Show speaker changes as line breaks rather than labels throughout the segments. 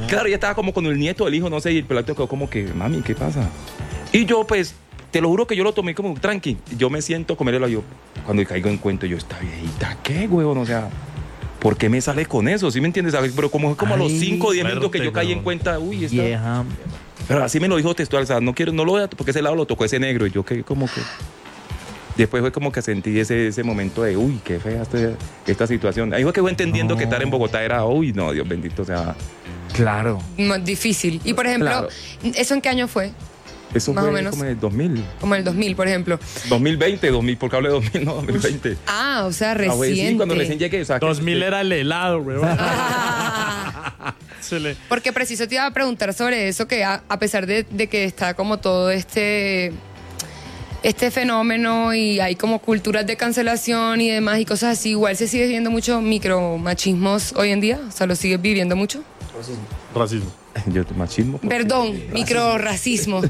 Claro, ella estaba como con el nieto, el hijo, no sé, y el pelado quedó como que, mami, ¿qué pasa? Y yo, pues, te lo juro que yo lo tomé como tranqui. Yo me siento a comerlo yo. Cuando caigo en cuenta, yo, esta viejita, ¿qué, huevón? O sea, ¿por qué me sale con eso? ¿Sí me entiendes? ¿Sabes? Pero como a los 5 o 10 minutos que yo caí en cuenta, uy, esta...
Vieja.
Pero así me lo dijo textual, o sea, no lo voy a... Porque ese lado lo tocó ese negro. Y yo que como que... Después fue como que sentí ese momento de, uy, qué fea esta situación. Ahí fue que fue entendiendo que estar en Bogotá era, uy, no, Dios bendito, o sea...
Claro.
Difícil. Y por ejemplo,
Claro.
¿eso en qué año fue?
Eso
Más
fue
o menos.
como en el 2000.
Como en el 2000, por ejemplo.
2020, porque hablé de 2000, no, 2020.
O sea,
Ah, güey,
reciente.
sí, cuando recién llegué, o sea...
2000 era el helado, weón.
Porque preciso te iba a preguntar sobre eso, que a pesar de que está como todo este fenómeno y hay como culturas de cancelación y demás y cosas así, igual se sigue viendo mucho micromachismos hoy en día, o sea, lo sigues viviendo mucho.
Racismo.
Yo machismo.
Perdón, microracismo.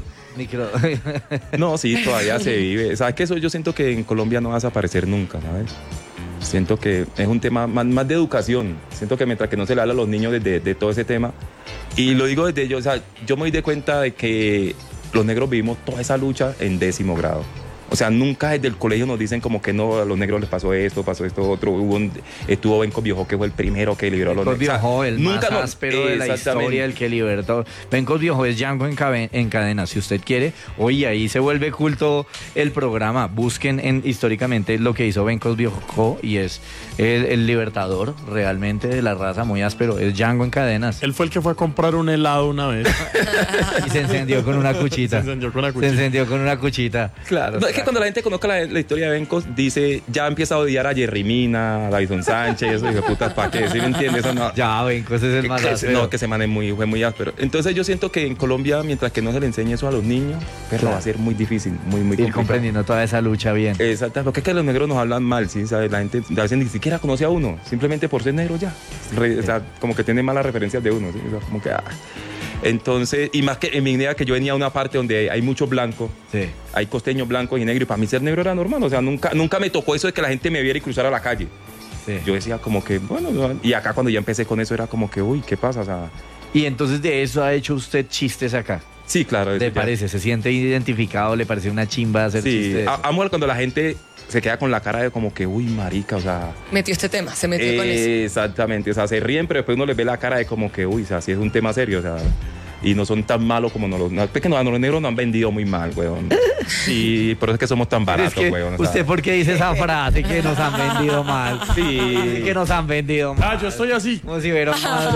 No, sí, todavía se vive. ¿Sabes qué? Eso yo siento que en Colombia no va a desaparecer nunca, ¿sabes? Siento que es un tema más de educación. Siento que mientras que no se le habla a los niños de todo ese tema, y lo digo desde yo, o sea, yo me doy cuenta de que los negros vivimos toda esa lucha en 10º grado. O sea, nunca desde el colegio nos dicen como que no, a los negros les pasó esto, otro. Estuvo Benco Viejo, que fue el primero que liberó a los negros.
Benco Viejo, el
nunca
más áspero de la historia, el que libertó. Benco Viejo es Django en cadena, si usted quiere. Oye, ahí se vuelve culto el programa. Busquen históricamente lo que hizo Benco Viejo y es el libertador realmente de la raza, muy áspero. Es Django en cadenas.
Él fue el que fue a comprar un helado una vez.
Y se encendió con una cuchita.
Se encendió con una cuchita.
Claro. No, es que cuando la gente conozca la historia de Benco, dice, ya empieza a odiar a Jerry Mina, a Davison Sánchez, eso, hijo de putas, ¿para qué? ¿Sí me entiendes? Eso no.
Ya, Benco, ese es el más áspero.
No, que se mane fue muy áspero. Entonces yo siento que en Colombia, mientras que no se le enseñe eso a los niños, pero
Claro.
va a ser muy difícil, muy complicado.
Ir comprendiendo toda esa lucha bien.
Exacto, porque es que los negros nos hablan mal, ¿sí? ¿Sabes? La gente a veces ni siquiera conoce a uno, simplemente por ser negro ya. O sea, como que tiene malas referencias de uno, ¿sí? O sea, como que... Entonces, y más que en mi idea que yo venía a una parte donde hay muchos blancos,
Sí.
hay costeños blancos y negros, y para mí ser negro era normal, o sea, nunca me tocó eso de que la gente me viera y cruzara la calle.
Sí.
Yo decía como que, bueno, y acá cuando ya empecé con eso era como que, uy, ¿qué pasa? O sea,
Y entonces de eso ha hecho usted chistes acá.
sí, claro.
¿Le
eso ya-
parece? ¿Se siente identificado? ¿Le parece una chimba hacer
Sí,
chistes?
amo cuando la gente se queda con la cara de como que, uy, marica, o sea...
Metió este tema, se metió con eso.
Exactamente, o sea, se ríen, pero después uno les ve la cara de como que, uy, o sea, sí es un tema serio, o sea... Y no son tan malos como los negros nos han vendido muy mal, weón. Y por eso es que somos tan
Pero
baratos,
es que
weón. o sea.
¿usted por qué dice esa frase que nos han vendido mal?
Sí.
Que nos han vendido mal.
Yo estoy así.
Como si hubiera un mal.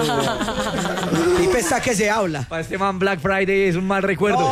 Y pesa que se habla.
Para este man Black Friday es un mal recuerdo.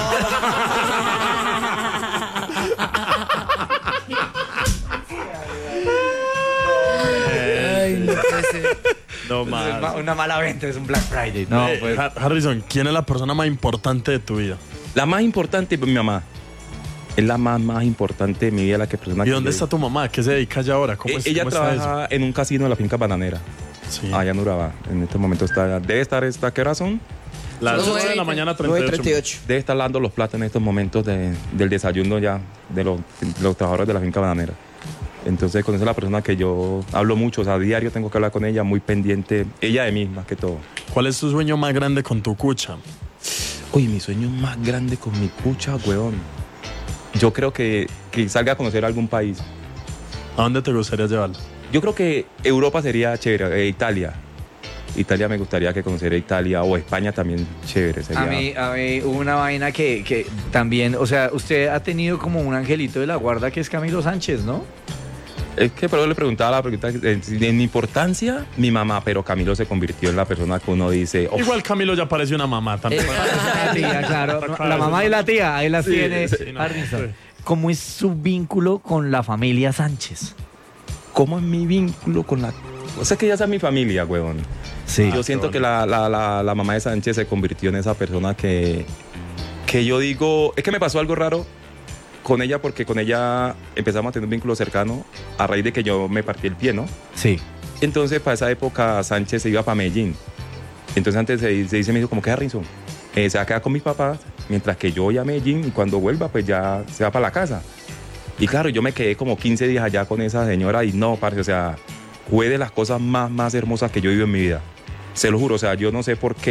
Ay, no puede ser.
No más.
Una mala venta, es un Black Friday. No, pues.
Harrison, ¿quién es la persona más importante de tu vida?
La más importante es mi mamá. Es la más importante de mi vida, la que persona
¿Y
que
dónde
yo-
está tu mamá? ¿Qué se dedica ella ahora?
Ella
¿Cómo está
trabaja en un casino de la finca bananera,
eso? Sí.
allá en Urabá. En este momento debe estar, ¿qué horas son?
Las
Son
8 de la
9:38.
mañana, 38.
9:38.
Debe estar dando los platos en estos momentos del desayuno ya de los trabajadores de la finca bananera. Entonces, con esa es la persona que yo hablo mucho, o sea, a diario tengo que hablar con ella, muy pendiente, ella de mí más que todo.
¿Cuál es tu sueño más grande con tu cucha?
Uy, mi sueño más grande con mi cucha, weón. Yo creo que salga a conocer algún país.
¿A dónde te gustaría llevarla?
Yo creo que Europa sería chévere, Italia. Italia me gustaría que conociera Italia, o España también chévere. Sería...
A mí hubo una vaina que también, o sea, usted ha tenido como un angelito de la guarda que es Camilo Sánchez, ¿no?
Es que por eso le preguntaba la pregunta, en importancia, mi mamá, pero Camilo se convirtió en la persona que uno dice... "Oh,
Igual Camilo ya parece una mamá también.
La tía, claro. La mamá y la tía, ahí las
Sí,
tiene
sí,
no,
Harrison.
sí.
¿Cómo es su vínculo con la familia Sánchez?
¿Cómo es mi vínculo con la...? O sea, que ya es mi familia, weón.
Sí.
Yo siento que la mamá de Sánchez se convirtió en esa persona que yo digo... Es que me pasó algo raro con ella, porque con ella empezamos a tener un vínculo cercano a raíz de que yo me partí el pie, ¿no?
Sí.
Entonces, para esa época, Sánchez se iba para Medellín. Entonces, antes se dice, me dijo, como que Harrison, se va a quedar con mis papás, mientras que yo voy a Medellín, y cuando vuelva, pues ya se va para la casa. Y claro, yo me quedé como 15 días allá con esa señora, y no, parce, o sea, fue de las cosas más hermosas que yo he vivido en mi vida. Se lo juro, o sea, yo no sé por qué